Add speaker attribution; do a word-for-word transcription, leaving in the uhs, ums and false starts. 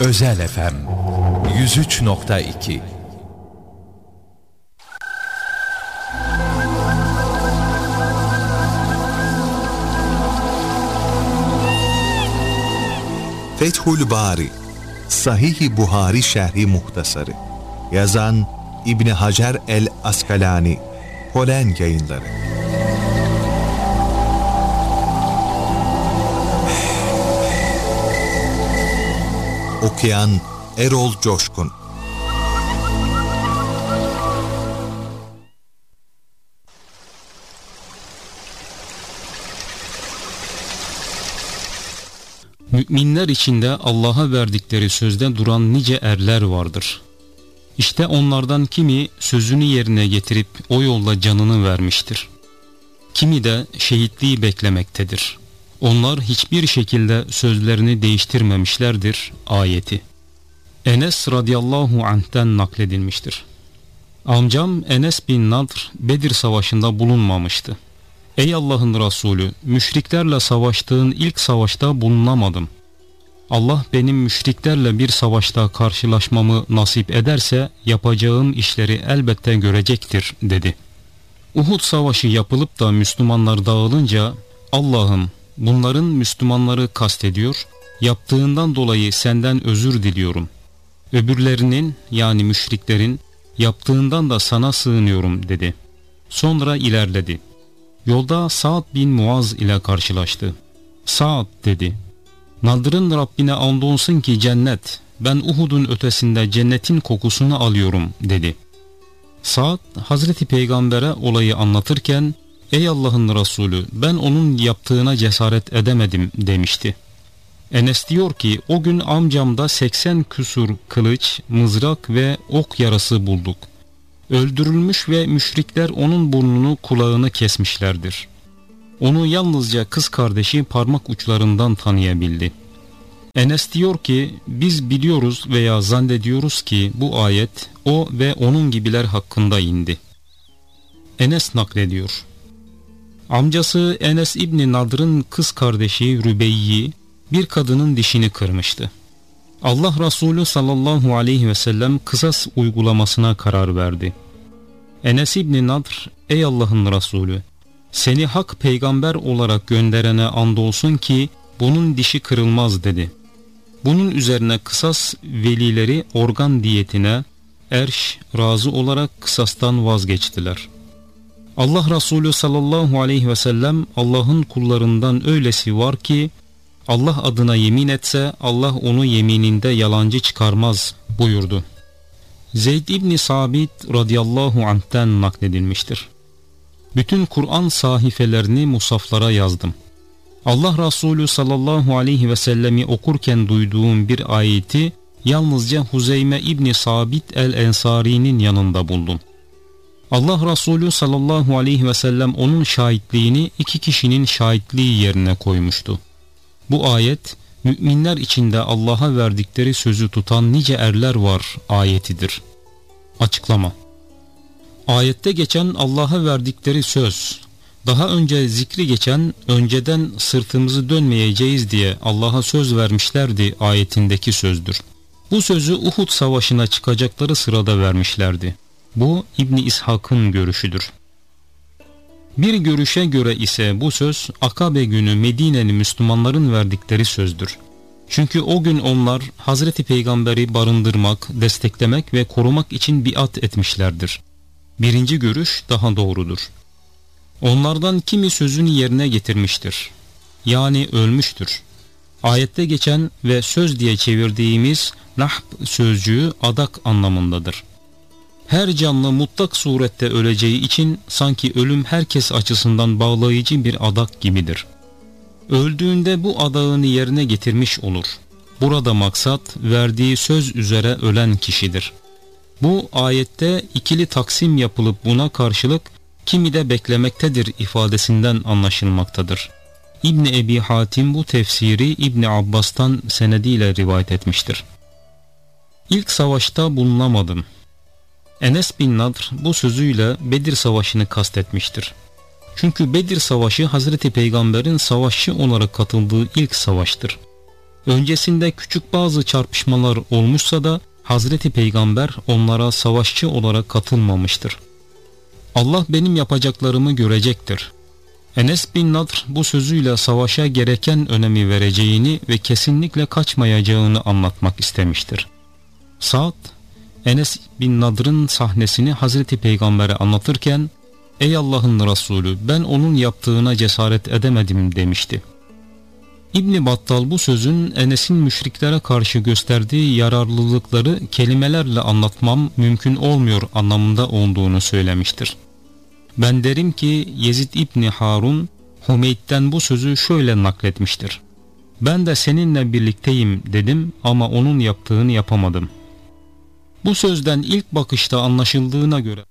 Speaker 1: Özel F M yüz üç nokta iki. Fethül Bari, Sahih-i Buhari Şerhi Muhtasarı. Yazan İbni Hacer el-Askalani, Polen Yayınları. Okuyan Erol Coşkun.
Speaker 2: Müminler içinde Allah'a verdikleri sözde duran nice erler vardır. İşte onlardan kimi sözünü yerine getirip o yolda canını vermiştir. Kimi de şehitliği beklemektedir. Onlar hiçbir şekilde sözlerini değiştirmemişlerdir ayeti. Enes radıyallahu anh'ten nakledilmiştir. Amcam Enes bin Nadr Bedir Savaşı'nda bulunmamıştı. Ey Allah'ın Resulü, müşriklerle savaştığın ilk savaşta bulunamadım. Allah benim müşriklerle bir savaşta karşılaşmamı nasip ederse yapacağım işleri elbette görecektir dedi. Uhud Savaşı yapılıp da Müslümanlar dağılınca Allah'ım bunların Müslümanları kastediyor, yaptığından dolayı senden özür diliyorum. Öbürlerinin yani müşriklerin yaptığından da sana sığınıyorum dedi. Sonra ilerledi. Yolda Sa'd bin Muaz ile karşılaştı. Sa'd dedi, Nadr'ın Rabbine andolsun ki cennet, ben Uhud'un ötesinde cennetin kokusunu alıyorum dedi. Sa'd Hazreti Peygamber'e olayı anlatırken, ey Allah'ın Resulü ben onun yaptığına cesaret edemedim demişti. Enes diyor ki o gün amcamda seksen küsur kılıç, mızrak ve ok yarası bulduk. Öldürülmüş ve müşrikler onun burnunu kulağını kesmişlerdir. Onu yalnızca kız kardeşi parmak uçlarından tanıyabildi. Enes diyor ki biz biliyoruz veya zannediyoruz ki bu ayet o ve onun gibiler hakkında indi. Enes naklediyor. Amcası Enes İbni Nadr'ın kız kardeşi Rübeyyi bir kadının dişini kırmıştı. Allah Resulü sallallahu aleyhi ve sellem kısas uygulamasına karar verdi. Enes İbni Nadr, ey Allah'ın Resulü, seni hak peygamber olarak gönderene andolsun ki bunun dişi kırılmaz dedi. Bunun üzerine kısas velileri organ diyetine erş razı olarak kısastan vazgeçtiler. Allah Resulü sallallahu aleyhi ve sellem Allah'ın kullarından öylesi var ki Allah adına yemin etse Allah onu yemininde yalancı çıkarmaz buyurdu. Zeyd İbni Sabit radıyallahu anh'ten nakledilmiştir. Bütün Kur'an sahifelerini musaflara yazdım. Allah Resulü sallallahu aleyhi ve sellemi okurken duyduğum bir ayeti yalnızca Huzeyme İbni Sabit el-Ensari'nin yanında buldum. Allah Resulü sallallahu aleyhi ve sellem onun şahitliğini iki kişinin şahitliği yerine koymuştu. Bu ayet, müminler içinde Allah'a verdikleri sözü tutan nice erler var ayetidir. Açıklama. Ayette geçen Allah'a verdikleri söz, daha önce zikri geçen önceden sırtımızı dönmeyeceğiz diye Allah'a söz vermişlerdi ayetindeki sözdür. Bu sözü Uhud Savaşı'na çıkacakları sırada vermişlerdi. Bu İbni İshak'ın görüşüdür. Bir görüşe göre ise bu söz Akabe günü Medine'li Müslümanların verdikleri sözdür. Çünkü o gün onlar Hazreti Peygamber'i barındırmak, desteklemek ve korumak için biat etmişlerdir. Birinci görüş daha doğrudur. Onlardan kimi sözünü yerine getirmiştir. Yani ölmüştür. Ayette geçen ve söz diye çevirdiğimiz nahb sözcüğü adak anlamındadır. Her canlı mutlak surette öleceği için sanki ölüm herkes açısından bağlayıcı bir adak gibidir. Öldüğünde bu adağını yerine getirmiş olur. Burada maksat verdiği söz üzere ölen kişidir. Bu ayette ikili taksim yapılıp buna karşılık kimi de beklemektedir ifadesinden anlaşılmaktadır. İbni Ebi Hatim bu tefsiri İbni Abbas'tan senediyle rivayet etmiştir. İlk savaşta bulunamadım. Enes bin Nadr bu sözüyle Bedir Savaşı'nı kastetmiştir. Çünkü Bedir Savaşı Hazreti Peygamber'in savaşçı olarak katıldığı ilk savaştır. Öncesinde küçük bazı çarpışmalar olmuşsa da Hazreti Peygamber onlara savaşçı olarak katılmamıştır. Allah benim yapacaklarımı görecektir. Enes bin Nadr bu sözüyle savaşa gereken önemi vereceğini ve kesinlikle kaçmayacağını anlatmak istemiştir. Sa'd, Enes bin Nadr'ın sahnesini Hazreti Peygamber'e anlatırken, "Ey Allah'ın Resulü, ben onun yaptığına cesaret edemedim" demişti. İbn Battal bu sözün Enes'in müşriklere karşı gösterdiği yararlılıkları kelimelerle anlatmam mümkün olmuyor anlamında olduğunu söylemiştir. Ben derim ki Yezid İbni Harun Hümeyd'den bu sözü şöyle nakletmiştir. "Ben de seninle birlikteyim" dedim ama onun yaptığını yapamadım. Bu sözden ilk bakışta anlaşıldığına göre